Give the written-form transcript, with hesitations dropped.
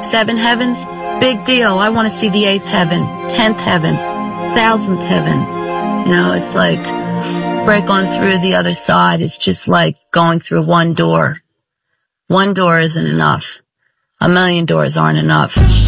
7 heavens, big deal. I want to see the 8th heaven, 10th heaven, 1000th heaven. You know, it's like break on through the other side. It's just like going through one door. One door isn't enough. A million doors aren't enough.